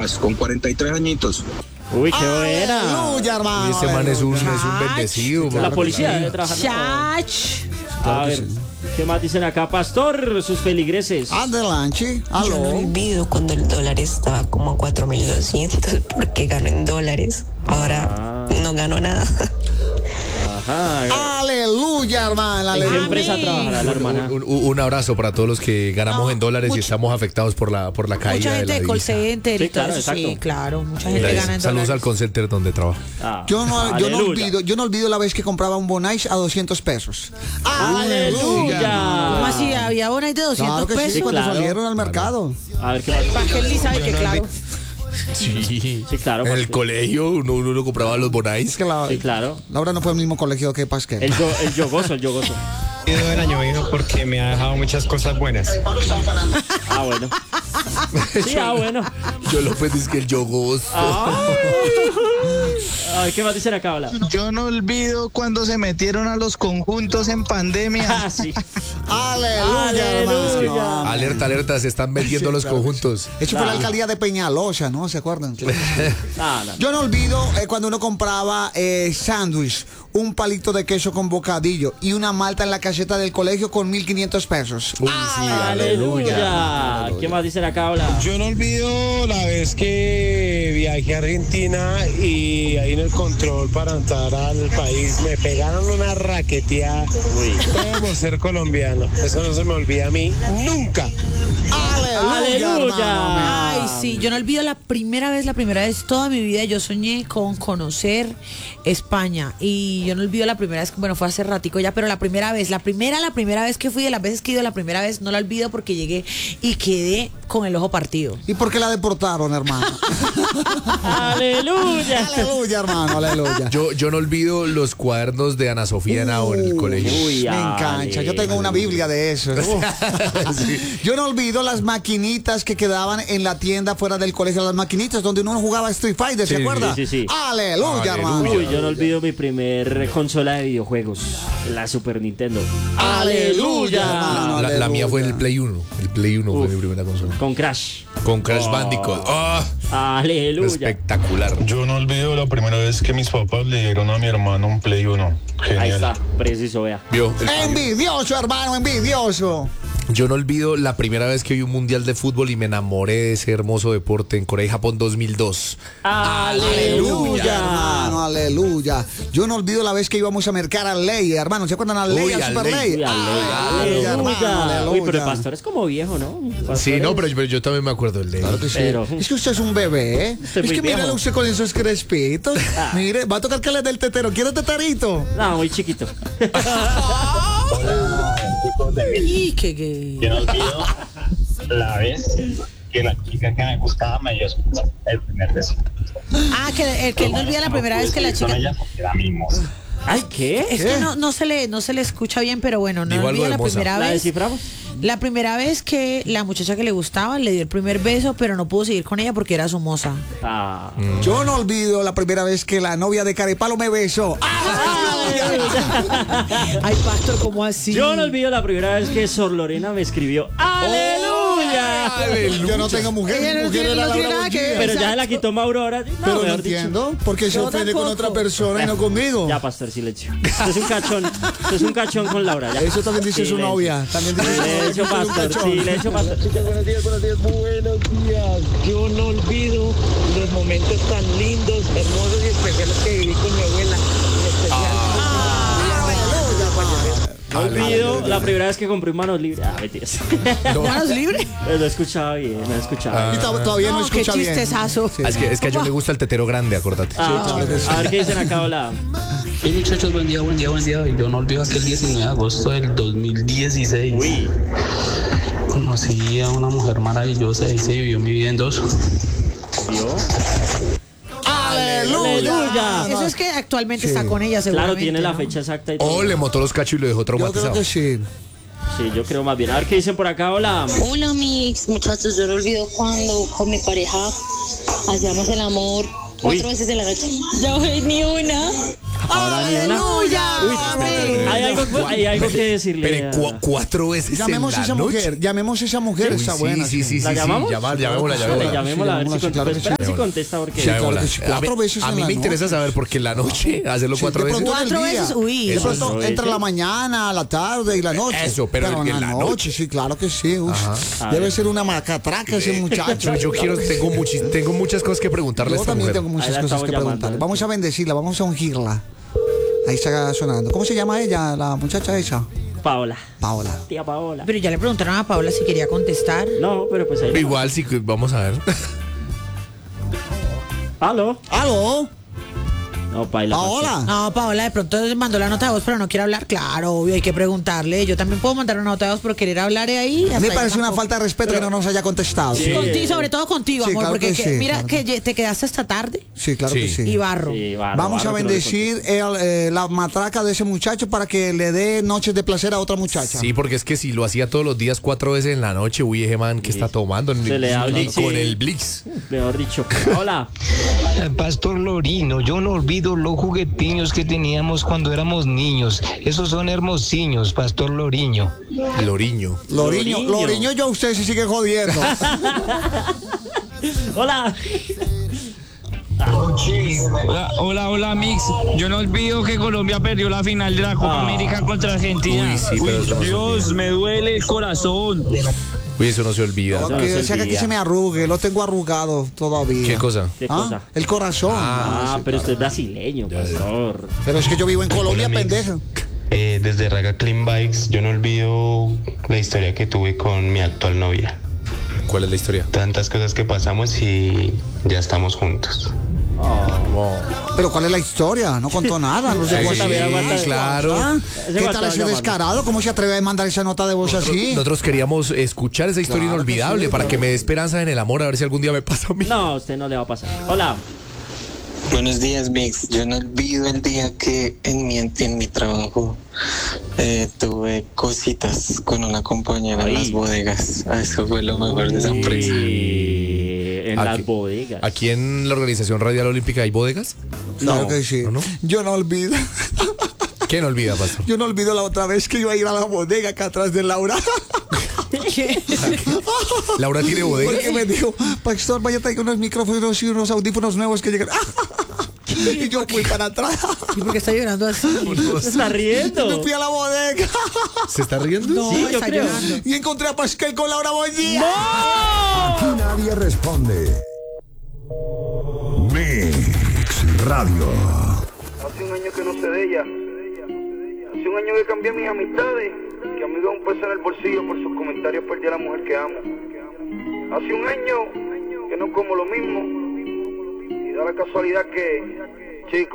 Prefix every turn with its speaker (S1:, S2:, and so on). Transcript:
S1: Capas, con 43 añitos.
S2: Uy, qué buena.
S3: Aleluya, hermano.
S4: Y este man es un bendecido.
S2: La policía debe trabajar.
S3: Chach.
S2: A ver, ¿qué más dicen acá, pastor? Sus feligreses.
S3: Adelante.
S5: Yo no
S3: Aló.
S5: olvido cuando el dólar estaba como a 4.200 porque gano en dólares. Ahora no gano nada.
S2: Ajá.
S3: Aleluya, hermano.
S2: ¿En qué
S3: Aleluya.
S2: empresa trabajará la hermana?
S4: Un abrazo para todos los que ganamos en dólares y estamos afectados por la caída
S6: Mucha
S4: de
S6: gente
S4: la
S6: de call
S4: divisa.
S6: center
S2: Sí,
S6: y todo
S2: claro,
S6: eso. Sí,
S2: exacto.
S6: claro. Mucha gente gana en
S4: Saludos al
S6: dólares.
S4: call center donde trabajo.
S2: Ah,
S3: Yo no
S2: aleluya.
S3: olvido la vez que compraba un Bonais a 200 pesos.
S2: ¡Aleluya!
S6: ¿Cómo así? ¿Había una de 200
S3: Claro que
S6: pesos?
S3: sí, cuando
S2: claro.
S3: salieron al mercado.
S2: A ver, ¿qué más?
S6: Para que él ni sabe que claro.
S4: Sí,
S2: Sí, claro.
S4: En el
S2: porque-
S4: colegio uno compraba los bonais.
S3: Es que
S2: Sí, claro.
S3: Laura no fue al mismo colegio que Pasquel.
S2: El yogoso, el yogoso.
S7: Del año viejo porque me ha dejado muchas cosas buenas.
S2: Ah, bueno. Sí, bueno.
S4: Yo López dice que el yogoso.
S2: A ver, ¿qué más dicen acá, hola?
S8: Yo no olvido cuando se metieron a los conjuntos en pandemia.
S2: Ah, sí.
S3: Aleluya, hermano.
S4: Alerta, alerta, se están vendiendo los conjuntos.
S3: Eso fue la alcaldía de Peñalosa, ¿no? ¿Se acuerdan?
S2: Ah, no.
S3: Yo no olvido cuando uno compraba sándwich, un palito de queso con bocadillo y una malta en la caseta del colegio con 1.500 pesos.
S4: Uy, sí,
S2: ¡Aleluya! ¿Qué más dicen acá, hola?
S7: Yo no olvido la vez que viajé a Argentina y ahí en el control para entrar al país me pegaron una raqueteada. Como ser colombiano. Eso no se me olvida a mí nunca.
S2: ¡Aleluya!
S6: Ay, sí, yo no olvido la primera vez toda mi vida yo soñé con conocer España y yo no olvido la primera vez, bueno, fue hace ratico ya, pero la primera vez que fui, de las veces que he ido, la primera vez no la olvido porque llegué y quedé con el ojo partido.
S3: ¿Y por qué la deportaron, hermano?
S2: ¡Aleluya!
S3: Aleluya, hermano, aleluya.
S4: Yo no olvido los cuadernos de Ana Sofía Henao en el colegio.
S2: Uy,
S3: Me engancha, yo tengo una Biblia de eso. Yo no olvido las maquinitas que quedaban en la tienda fuera del colegio, las maquinitas donde uno jugaba Street Fighter, ¿se
S4: Sí,
S3: acuerda?
S2: sí.
S3: Aleluya, hermano.
S2: Uy, yo no olvido mi primer consola de videojuegos, la Super Nintendo.
S3: Aleluya, hermano.
S4: La mía fue el Play 1. El Play 1 fue mi primera consola.
S2: Con Crash.
S4: Con Crash Bandicoot. ¡Ah!
S2: ¡Aleluya!
S4: Espectacular.
S9: Yo no olvido la primera vez que mis papás le dieron a mi hermano un Play 1. Genial.
S2: Ahí está, preciso, vea.
S4: ¿Vio?
S3: Envidioso, hermano, envidioso.
S4: Yo no olvido la primera vez que vi un mundial de fútbol y me enamoré de ese hermoso deporte en Corea y Japón 2002.
S2: ¡Aleluya!
S3: Hermano, aleluya. Yo no olvido la vez que íbamos a mercar a Ley, hermano. ¿Se acuerdan a Ley,
S4: Uy,
S3: a
S4: a
S3: Super
S4: Ley.
S3: Ley?
S2: ¡Aleluya!
S3: hermano, aleluya.
S2: Uy, pero el pastor es como viejo, ¿no?
S4: Sí, no, pero yo también me acuerdo del de
S3: Claro que sí.
S2: Pero-
S3: Es que usted es un bebé, ¿eh?
S2: Usted
S3: Es
S2: muy
S3: que míralo
S2: viejo.
S3: usted con esos crespitos. Mire, va a tocar que le dé el tetero. ¿Quiere teterito?
S2: No, muy chiquito.
S6: Y que gay.
S10: Yo no olvido la vez que la chica que me gustaba me dio el primer beso.
S6: Ah, que él no olvida la primera vez que la chica.
S10: Con ella porque era mi moza.
S2: Ay, ¿qué?
S6: Es que no se le escucha bien, pero bueno, no
S4: Digo algo
S6: olvida
S4: de
S6: la
S4: Moza.
S6: primera
S2: ¿La
S6: vez.
S2: desciframos?
S6: La primera vez que la muchacha que le gustaba le dio el primer beso, pero no pudo seguir con ella porque era su moza.
S2: Ah.
S3: Yo no olvido la primera vez que la novia de Carepalo me besó.
S6: Ay, pastor, ¿cómo así?
S2: Yo no olvido la primera vez que Sor Lorena me escribió ¡Aleluya!
S3: Yo no tengo mujer.
S6: Ella
S3: Mi
S6: no
S3: mujer
S6: tiene-
S3: era
S6: no
S3: Laura
S6: tiene nada que
S3: Bonilla.
S6: ver.
S2: Pero ya
S6: Exacto.
S2: la quitó Mauro ahora. No,
S3: Pero no
S2: mejor dicho.
S3: entiendo. Porque se
S6: Yo
S3: ofende con
S6: tampoco.
S3: otra persona y no conmigo.
S2: Ya, pastor, silencio. Usted es un cachón. Usted es un cachón con Laura. Ya.
S3: Eso también dice su
S2: Silencio.
S3: novia. También dice su novia.
S2: Silencio,
S3: que usted es un
S2: pastor.
S3: cachón.
S2: Silencio, pastor.
S7: Buenos días, buenos días. Yo no olvido los momentos tan lindos, hermosos y especiales que viví con mi abuela. En especial.
S2: No olvido la primera vez que compré un manos libres. Ah, mentiras.
S6: ¿Manos libres?
S2: Lo he escuchado bien, lo he escuchado.
S3: Y todavía no
S6: No, qué
S3: escucha bien.
S6: chistezazo.
S3: Sí.
S4: Es que a yo me gusta el tetero grande, acordate.
S2: Ah, a ver qué dicen acá, hola.
S10: Hey muchachos, buen día, buen día, buen día. Yo no olvido aquel 19 de agosto del 2016.
S2: Uy.
S10: Conocí a una mujer maravillosa y se vivió mi vida en dos.
S2: ¿Vio?
S3: ¡Aleluya!
S6: Eso es que actualmente está con ella, seguramente.
S2: Claro, tiene la
S6: ¿no?
S2: fecha exacta y todo.
S4: O le montó los cachos y lo dejó
S3: Yo creo
S4: traumatizado.
S3: que sí.
S2: Sí, yo creo más bien. A ver qué dicen por acá, hola.
S5: Hola mis muchachos, yo no olvido cuando con mi pareja hacíamos el amor 4 veces en la noche. Ya hoy ni una.
S2: Ahora ni una.
S6: ¡Aleluya!
S2: Hay algo que decirle.
S4: Pero 4 veces
S3: Llamemos
S4: en
S3: a
S4: la
S3: esa
S4: noche.
S3: mujer, llamemos a esa mujer,
S4: Uy,
S3: está
S4: sí,
S3: buena.
S4: sí.
S2: ¿La llamamos?
S4: Llamémosla.
S2: Llamémosla a ver si
S3: claro que sí.
S2: contesta. Si contesta, porque.
S4: Llamémosla.
S3: que sí, 4 veces
S4: a
S3: en
S4: mí
S3: la
S4: me interesa
S3: noche.
S4: saber por qué en la noche hacerlo 4
S3: de
S4: veces.
S3: pronto en el
S6: 4
S3: día.
S6: veces, uy.
S3: De pronto
S2: Eso,
S3: entra
S2: ese.
S3: la mañana, la tarde y la noche.
S4: Eso, pero en la noche.
S3: Sí, claro que sí. Uy, debe ser una macatraca ese muchacho.
S4: Yo tengo muchas cosas que preguntarle a
S3: Yo
S4: esta
S3: también
S4: mujer.
S3: tengo
S2: Ahí
S3: muchas
S2: la
S3: cosas que
S2: estamos
S3: preguntarle.
S2: llamando.
S3: Vamos a bendecirla, vamos a ungirla. Ahí está sonando. ¿Cómo se llama ella, la muchacha esa?
S2: Paola.
S3: Paola.
S2: Tía Paola.
S6: Pero ya le preguntaron a Paola si quería contestar.
S2: No, pero pues ahí.
S4: Igual sí, vamos a ver.
S2: ¿Aló?
S3: ¿Aló?
S2: No, paila.
S3: ¿Paola?
S6: No, Paola de pronto mandó la nota de voz, pero no quiere hablar. Claro, obvio, hay que preguntarle. Yo también puedo mandar una nota de voz por querer hablar ahí. hasta
S3: Me
S6: ahí
S3: parece una
S6: tampoco.
S3: falta de respeto que no nos haya contestado.
S2: Sí.
S6: Contigo, sobre todo contigo,
S3: Sí,
S6: amor,
S3: claro
S6: porque
S3: que sí,
S6: mira
S3: claro
S6: que te quedaste hasta tarde
S3: Sí, claro que
S4: Sí.
S3: sí.
S6: y barro.
S2: Sí,
S3: Vamos a bendecir la matraca de ese muchacho para que le dé noches de placer a otra muchacha.
S4: Sí, porque es que si lo hacía todos los días 4 veces en la noche, uy, ese man que está tomando
S2: Se le da Blix,
S4: con
S2: sí.
S4: el Blix.
S2: Mejor dicho. Hola.
S8: Pastor Lorino, yo no olvido los juguetiños que teníamos cuando éramos niños. Esos son hermosiños, Pastor Loriño.
S4: Loriño.
S3: Loriño, yo a usted se sigue jodiendo.
S2: Hola.
S1: Hola, Mix. Yo no olvido que Colombia perdió la final de la Copa América contra Argentina.
S4: Uy, sí, pero eso no se
S1: Dios, me duele el corazón.
S4: Uy, eso no se olvida.
S3: No,
S2: no
S3: que
S2: se
S3: se haga que
S2: olvida.
S3: se me arrugue, lo tengo arrugado todavía.
S4: ¿Qué cosa?
S2: ¿Qué
S3: ¿Ah?
S2: cosa?
S3: El corazón.
S2: Ah, pero usted es brasileño, pastor.
S3: Pero es que yo vivo en Colombia,
S10: Hola, Mix.
S3: pendejo.
S10: Desde Raga Clean Bikes, yo no olvido la historia que tuve con mi actual novia.
S4: ¿Cuál es la historia?
S10: Tantas cosas que pasamos y ya estamos juntos.
S3: Pero ¿cuál es la historia? No contó nada. No sé
S4: Sí,
S3: cuál-
S2: también aguanta-
S4: claro.
S3: ¿Ah?
S2: Ese
S3: ¿Qué tal
S2: aguanta
S3: ese
S2: llamando.
S3: descarado? ¿Cómo se atreve a mandar esa nota de voz así?
S4: Nosotros queríamos escuchar esa historia
S3: Claro que
S4: inolvidable
S3: sí,
S4: para
S3: claro.
S4: que me dé esperanza en el amor, a ver si algún día me pasa a mí.
S2: No, a usted no le va a pasar. Hola.
S11: Buenos días, Mix. Yo no olvido el día que en mi trabajo tuve cositas con una compañera en las bodegas. Eso fue lo mejor de esa empresa.
S2: En las bodegas.
S4: ¿Aquí en la Organización Radial Olímpica hay bodegas?
S3: Claro
S2: No.
S3: que sí.
S4: ¿No?
S3: Yo no olvido.
S4: ¿Quién olvida, pastor?
S3: Yo no olvido la otra vez que iba a ir a la bodega acá atrás de Laura.
S6: ¿Qué?
S4: Laura tiene bodega.
S3: Porque me dijo, pastor, vaya a traer unos micrófonos y unos audífonos nuevos que llegan. Y yo fui para atrás.
S6: ¿Y por qué está llorando así?
S2: Se está riendo.
S3: Me fui a la bodega.
S4: ¿Se está riendo?
S6: No,
S2: Sí, yo
S6: está
S2: creo.
S6: llorando.
S3: Y encontré a Pascal con Laura Bonilla.
S12: Aquí nadie responde. Mix Radio.
S13: Hace un año que no sé de ella. Hace un año que cambié mis amistades. Que amigo un peso en el bolsillo por sus comentarios perdí a la mujer que amo. Hace un año que no como lo mismo. Y da la casualidad que, chico,